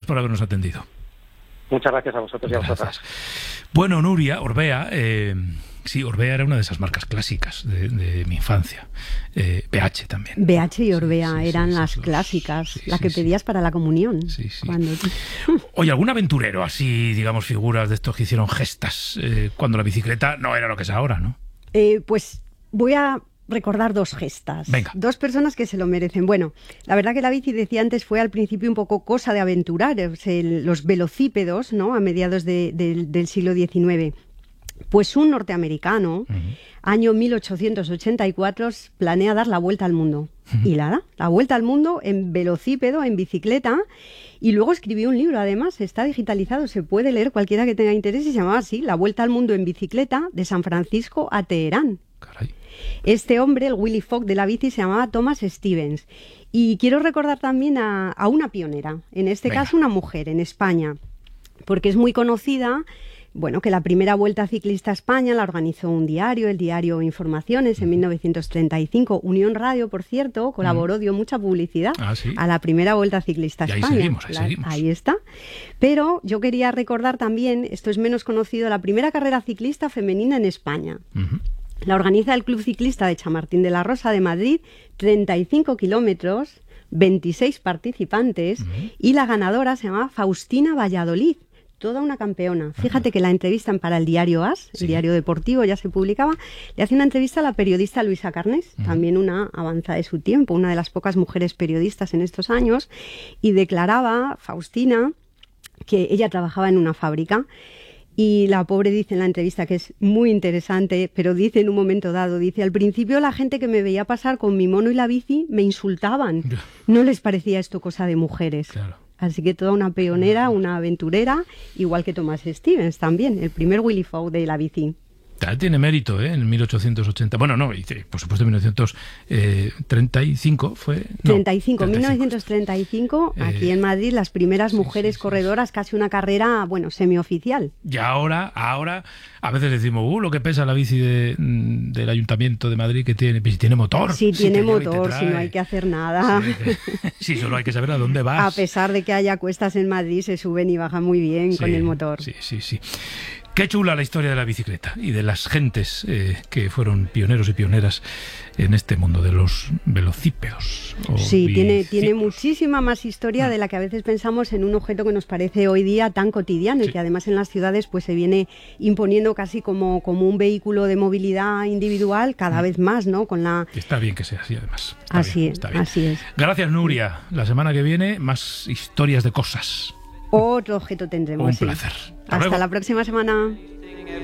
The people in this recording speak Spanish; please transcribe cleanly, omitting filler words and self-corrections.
por habernos atendido. Muchas gracias a vosotros y a vosotras. Bueno, Nuria, Orbea, sí, Orbea era una de esas marcas clásicas de mi infancia. BH también. BH y Orbea eran las clásicas, la que pedías para la comunión. Sí, sí. Cuando... Oye, ¿algún aventurero así, digamos, figuras de estos que hicieron gestas cuando la bicicleta no era lo que es ahora, ¿no? Pues voy a recordar dos gestas. Venga. Dos personas que se lo merecen. Bueno, la verdad que la bici, decía antes, fue al principio un poco cosa de aventureros, los velocípedos, ¿no?, a mediados del siglo XIX. Pues un norteamericano, año 1884, planea dar la vuelta al mundo. Y la vuelta al mundo en velocípedo, en bicicleta, y luego escribió un libro, además, está digitalizado, se puede leer cualquiera que tenga interés, y se llamaba así, La vuelta al mundo en bicicleta, de San Francisco a Teherán. Caray. Este hombre, el Willy Fogg de la bici, se llamaba Thomas Stevens. Y quiero recordar también a una pionera, en este caso una mujer, en España, porque es muy conocida. Bueno, que la primera Vuelta Ciclista a España la organizó un diario, el diario Informaciones, en 1935. Unión Radio, por cierto, colaboró, dio mucha publicidad a la primera Vuelta Ciclista a España. Ahí seguimos. Ahí está. Pero yo quería recordar también, esto es menos conocido, la primera carrera ciclista femenina en España. La organiza el Club Ciclista de Chamartín de la Rosa de Madrid, 35 kilómetros, 26 participantes, y la ganadora se llama Faustina Valladolid. Toda una campeona. Fíjate que la entrevistan para el diario AS, el diario deportivo, ya se publicaba. Le hace una entrevista a la periodista Luisa Carnés, también una avanzada de su tiempo, una de las pocas mujeres periodistas en estos años, y declaraba, Faustina, que ella trabajaba en una fábrica. Y la pobre dice en la entrevista, que es muy interesante, pero dice en un momento dado, dice, al principio la gente que me veía pasar con mi mono y la bici me insultaban. No les parecía esto cosa de mujeres. Claro. Así que toda una pionera, una aventurera, igual que Thomas Stevens también, el primer Willy Fogg de la bici. Tiene mérito, en 1880. Bueno, no, por supuesto, en 1935 fue... No, 1935, aquí en Madrid, las primeras mujeres corredoras, casi una carrera, bueno, semioficial. Y ahora, a veces decimos, lo que pesa la bici del Ayuntamiento de Madrid, que tiene motor. Sí, tiene motor, si no hay que hacer nada. Sí, solo hay que saber a dónde vas. A pesar de que haya cuestas en Madrid, se suben y bajan muy bien con el motor. Sí. Qué chula la historia de la bicicleta y de las gentes que fueron pioneros y pioneras en este mundo de los velocípedos. Sí, tiene muchísima más historia de la que a veces pensamos en un objeto que nos parece hoy día tan cotidiano y que además en las ciudades pues se viene imponiendo casi como un vehículo de movilidad individual cada vez más, ¿no? Está bien que sea así, además. Así es. Gracias, Nuria. La semana que viene, más historias de cosas. Otro objeto tendremos. Un placer. Hasta la próxima semana.